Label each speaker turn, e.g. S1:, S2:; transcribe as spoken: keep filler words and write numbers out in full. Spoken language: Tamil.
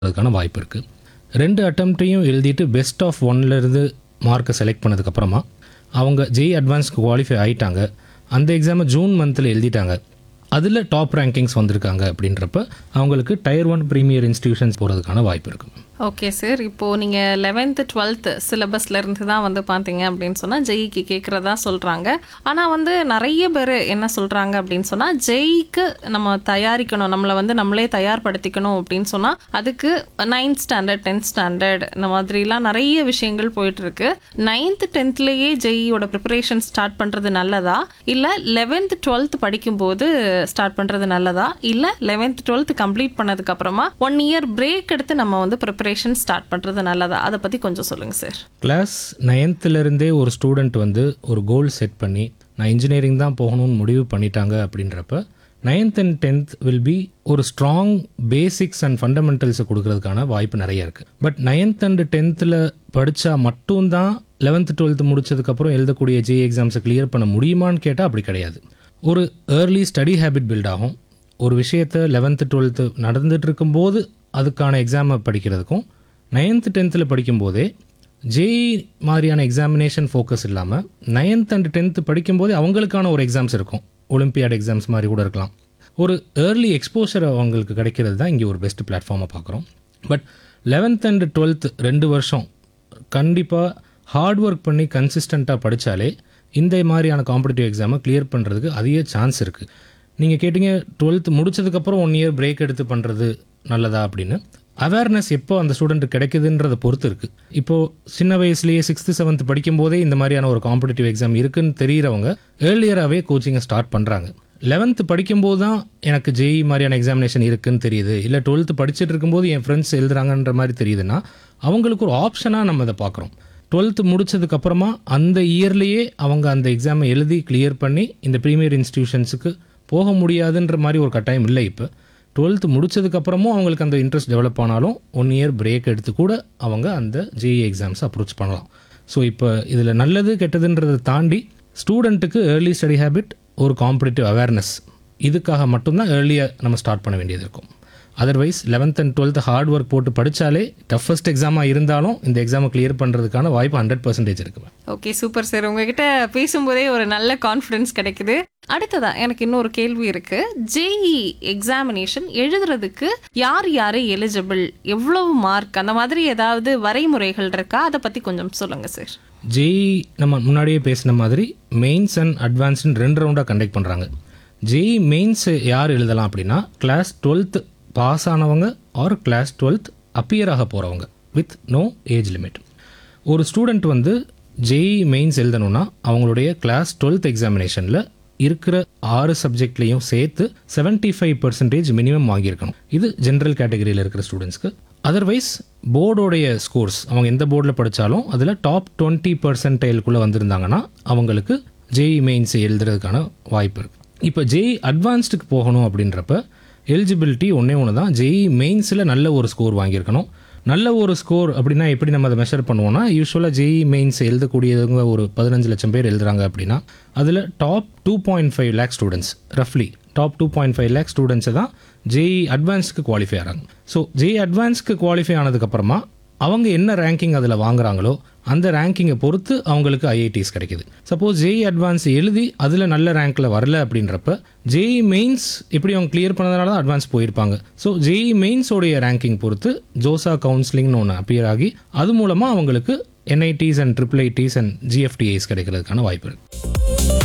S1: அதுக்கான வாய்ப்பு இருக்குது. ரெண்டு அட்டம்ப்டையும் எழுதிட்டு பெஸ்ட் ஆஃப் ஒன்லேருந்து மார்க்கை செலக்ட் பண்ணதுக்கப்புறமா அவங்க ஜேஇ அட்வான்ஸ்க்கு குவாலிஃபை ஆகிட்டாங்க. அந்த எக்ஸாமை ஜூன் மந்தில் எழுதிட்டாங்க. அதில் டாப் ரேங்கிங்ஸ் வந்திருக்காங்க அப்படின்றப்ப அவங்களுக்கு டயர் ஒன் ப்ரீமியர் இன்ஸ்டிடியூஷன்ஸ் போகிறதுக்கான வாய்ப்பு இருக்குது.
S2: ஓகே சார், இப்போது நீங்கள் லெவன்த்து டுவெல்த்து சிலபஸில் இருந்து தான் வந்து பார்த்தீங்க அப்படின்னு சொன்னால் ஜெயிக்கு கேட்குறதா சொல்கிறாங்க. ஆனால் வந்து நிறைய பேர் என்ன சொல்கிறாங்க அப்படின்னு சொன்னால் ஜெயிக்கு நம்ம தயாரிக்கணும், நம்மளை வந்து நம்மளே தயார்படுத்திக்கணும் அப்படின்னு சொன்னால் அதுக்கு நைன்த் ஸ்டாண்டர்ட் டென்த் ஸ்டாண்டர்ட் இந்த மாதிரிலாம் நிறைய விஷயங்கள் போயிட்டுருக்கு. நைன்த்து டென்த்லேயே ஜெயியோட ப்ரிப்பரேஷன் ஸ்டார்ட் பண்ணுறது நல்லதா, இல்லை லெவன்த்து டுவெல்த்து படிக்கும்போது ஸ்டார்ட் பண்ணுறது நல்லதா, இல்லை லெவன்த் டுவெல்த் கம்ப்ளீட் பண்ணதுக்கப்புறமா ஒன் இயர் பிரேக் எடுத்து நம்ம வந்து ப்ரிப்பரேஷன் ஸ்டார்ட் பண்ணுறது நல்லதா, அதை பற்றி கொஞ்சம் சொல்லுங்கள் சார்.
S1: கிளாஸ் நைன்த்துலேருந்தே ஒரு ஸ்டூடெண்ட் வந்து ஒரு கோல் செட் பண்ணி நான் இன்ஜினியரிங் தான் போகணும்னு முடிவு பண்ணிட்டாங்க அப்படின்றப்ப ninth and tenth will be ஒரு ஸ்ட்ராங் பேசிக்ஸ் அண்ட் ஃபண்டமெண்டல்ஸை கொடுக்கறதுக்கான வாய்ப்பு நிறைய இருக்குது. பட் நைன்த் அண்ட் டென்த்தில் படித்தா மட்டும்தான் லெவன்த்து டுவெல்த்து முடிச்சதுக்கப்புறம் எழுதக்கூடிய ஜேஇ எக்ஸாம்ஸை கிளியர் பண்ண முடியுமான்னு கேட்டால் அப்படி கிடையாது. ஒரு ஏர்லி ஸ்டடி ஹேபிட் பில்ட் ஆகும். ஒரு விஷயத்தை லெவன்த்து டுவெல்த்து நடந்துட்டு இருக்கும்போது அதுக்கான எக்ஸாமை படிக்கிறதுக்கும் நைன்த்து டென்த்தில் படிக்கும்போதே ஜேஇ மாதிரியான எக்ஸாமினேஷன் ஃபோக்கஸ் இல்லாமல் நைன்த் அண்ட் டென்த்து படிக்கும்போதே அவங்களுக்கான ஒரு எக்ஸாம்ஸ் இருக்கும். ஒலிம்பியாட் எக்ஸாம்ஸ் மாதிரி கூட இருக்கலாம். ஒரு ஏர்லி எக்ஸ்போஷர் அவங்களுக்கு கிடைக்கிறது தான் இங்கே ஒரு பெஸ்ட் பிளாட்ஃபார்மை பார்க்குறோம். பட் லெவன்த் அண்ட் டுவெல்த் ரெண்டு வருஷம் கண்டிப்பாக ஹார்ட் ஒர்க் பண்ணி கன்சிஸ்டண்ட்டாக படித்தாலே இந்த மாதிரியான காம்படிட்டிவ் எக்ஸாமை கிளியர் பண்ணுறதுக்கு அதிக சான்ஸ் இருக்குது. நீங்கள் கேட்டிங்க டுவெல்த் முடிச்சதுக்கப்புறம் ஒன் இயர் பிரேக் எடுத்து பண்ணுறது நல்லதா அப்படின்னு. அவேர்னஸ் எப்போ அந்த ஸ்டூடெண்ட்டுக்கு கிடைக்குதுன்றதை பொறுத்து இருக்குது. இப்போது சின்ன வயசுலேயே சிக்ஸ்த்து செவன்த் படிக்கும்போதே இந்த மாதிரியான ஒரு காம்படிட்டிவ் எக்ஸாம் இருக்குதுன்னு தெரிகிறவங்க ஏர்லியராகவே கோச்சிங்கை ஸ்டார்ட் பண்ணுறாங்க. லெவன்த்து படிக்கும்போது தான் எனக்கு ஜேஇ மாதிரியான எக்ஸாமினேஷன் இருக்குதுன்னு தெரியுது, இல்லை டுவெல்த்து படிச்சுட்டு இருக்கும்போது என் ஃப்ரெண்ட்ஸ் எழுதுறாங்கன்ற மாதிரி தெரியுதுன்னா அவங்களுக்கு ஒரு ஆப்ஷனாக நம்ம அதை பார்க்குறோம். டுவெல்த்து முடிச்சதுக்கப்புறமா அந்த இயர்லேயே அவங்க அந்த எக்ஸாமை எழுதி கிளியர் பண்ணி இந்த ப்ரீமியர் இன்ஸ்டிடியூஷன்ஸுக்கு போக முடியாதுன்ற மாதிரி ஒரு கட்டாயம் இல்லை. இப்போ டுவெல்த்து முடிச்சதுக்கப்புறமும் அவங்களுக்கு அந்த இன்ட்ரெஸ்ட் டெவலப் ஆனாலும் ஒன் இயர் பிரேக் எடுத்து கூட அவங்க அந்த ஜேஇ எக்ஸாம்ஸை அப்ரோச் பண்ணலாம். ஸோ இப்போ இதில் நல்லது கெட்டதுன்றதை தாண்டி ஸ்டூடெண்ட்டுக்கு ஏர்லி ஸ்டடி ஹேபிட், ஒரு காம்படிட்டிவ் அவேர்னஸ், இதுக்காக மட்டும்தான் ஏர்லியாக நம்ம ஸ்டார்ட் பண்ண வேண்டியது இருக்கும். Otherwise eleventh and twelfth hard work போட்டு படித்தாலே டஃபஸ்ட் எக்ஸாமாக இருந்தாலும் இந்த எக்ஸாமை கிளியர் பண்ணுறதுக்கான வாய்ப்பு ஹண்ட்ரட் பர்சன்டேஜ் இருக்குது.
S2: Okay, super sir. உங்ககிட்ட பேசும்போதே ஒரு நல்ல கான்ஃபிடன்ஸ் கிடைக்குது. அடுத்ததா எனக்கு இன்னொரு கேள்வி இருக்கு. ஜேஇ எக்ஸாமினேஷன் எழுதுறதுக்கு யார் யார் எலிஜிபிள், எவ்வளவு மார்க், அந்த மாதிரி ஏதாவது வரைமுறைகள் இருக்கா, அதை பற்றி கொஞ்சம் சொல்லுங்க சார்.
S1: ஜேஇ நம்ம முன்னாடியே பேசின மாதிரி மெயின்ஸ் அண்ட் அட்வான்ஸ்னு ரெண்டு ரவுண்டாக கண்டக்ட் பண்ணுறாங்க. ஜேஇ மெயின்ஸ் யார் எழுதலாம் அப்படின்னா கிளாஸ் டுவெல்த் பாஸ் ஆனவங்க ஆர் கிளாஸ் டுவெல்த் அப்பியர் ஆக போகிறவங்க வித் நோ ஏஜ் லிமிட். ஒரு ஸ்டூடெண்ட் வந்து ஜேஇ மெயின்ஸ் எழுதணும்னா அவங்களுடைய கிளாஸ் டுவெல்த் எக்ஸாமினேஷனில் இருக்கிற ஆறு சப்ஜெக்ட்லையும் சேர்த்து செவன்ட்டி ஃபைவ் பர்சன்டேஜ் மினிமம் வாங்கியிருக்கணும். இது ஜென்ரல் கேட்டகரியில் இருக்கிற ஸ்டூடெண்ட்ஸ்க்கு. அதர்வைஸ் போர்டோடைய ஸ்கோர்ஸ் அவங்க எந்த போர்டில் படித்தாலும் அதில் டாப் டுவெண்ட்டி பர்சன்டைலுக்குள்ளே வந்திருந்தாங்கன்னா அவங்களுக்கு ஜேஇ மெயின்ஸ் எழுதுறதுக்கான வாய்ப்பு இருக்குது. இப்போ ஜேஇ அட்வான்ஸ்டுக்கு போகணும் அப்படின்றப்ப எலிஜிபிலிட்டி ஒன்றே ஒன்று தான். ஜேஇ மெயின்ஸில் நல்ல ஒரு ஸ்கோர் வாங்கியிருக்கணும். நல்ல ஒரு ஸ்கோர் அப்படின்னா எப்படி நம்ம அதை மெஷர் பண்ணுவோம்னா, யூஸ்வலாக ஜேஇ மெயின்ஸ் எழுதக்கூடியவங்க ஒரு பதினஞ்சு லட்சம் பேர் எழுதுறாங்க அப்படின்னா அதில் top two point five lakh students, ரஃப்லி top two point five lakh ஸ்டூடெண்ட்ஸை தான் ஜேஇ அட்வான்ஸ்க்கு குவாலிஃபை ஆகிறாங்க. ஸோ ஜேஇ அட்வான்ஸ்க்கு குவாலிஃபை ஆனதுக்கப்புறமா அவங்க என்ன ரேங்கிங் அதில் வாங்குறாங்களோ அந்த ரேங்கிங்கை பொறுத்து அவங்களுக்கு ஐஐடிஸ் கிடைக்குது. சப்போஸ் ஜேஇ அட்வான்ஸ் எழுதி அதில் நல்ல ரேங்க்கில் வரல அப்படின்றப்ப ஜேஇ மெயின்ஸ் எப்படி அவங்க கிளியர் பண்ணதுனால தான் அட்வான்ஸ் போயிருப்பாங்க. ஸோ ஜேஇ மெயின்ஸோடைய ரேங்கிங் பொறுத்து ஜோசா கவுன்சிலிங்னு ஒன்று அப்பியர் ஆகி அது மூலமாக அவங்களுக்கு NITs and triple IDs and ஜிஎஃப்டிஐஸ் கிடைக்கிறதுக்கான வாய்ப்பு இருக்குது.